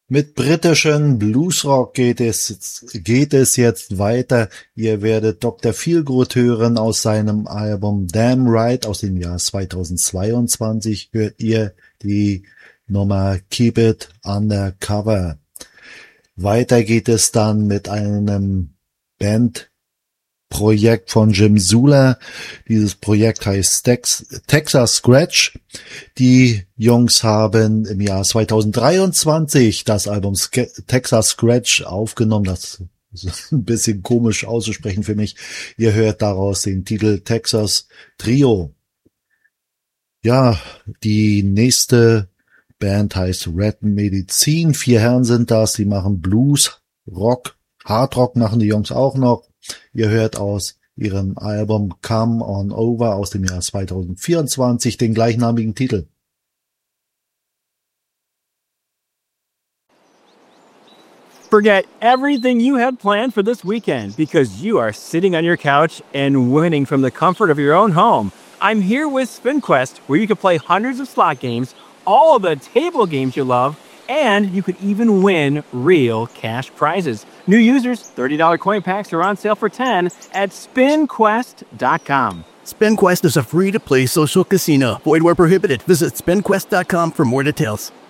Mit britischen Bluesrock geht es jetzt weiter. Ihr werdet Dr. Feelgood hören aus seinem Album Damn Right aus dem Jahr 2022. Hört ihr die Nummer Keep It Undercover. Weiter geht es dann mit einem Bandprojekt von Jim Sula. Dieses Projekt heißt Texas Scratch. Die Jungs haben im Jahr 2023 das Album Texas Scratch aufgenommen. Das ist ein bisschen komisch auszusprechen für mich. Ihr hört daraus den Titel Texas Trio. Ja, die nächste Band heißt Red Medicine. 4 Herren sind das. Die machen Blues, Rock, Hardrock machen die Jungs auch noch. Ihr hört aus ihrem Album Come On Over aus dem Jahr 2024 den gleichnamigen Titel. Forget everything you had planned for this weekend because you are sitting on your couch and winning from the comfort of your own home. I'm here with SpinQuest, where you can play hundreds of slot games, all of the table games you love, and you could even win real cash prizes. New users, $30 coin packs are on sale for $10 at SpinQuest.com. SpinQuest is a free-to-play social casino. Void where prohibited. Visit SpinQuest.com for more details.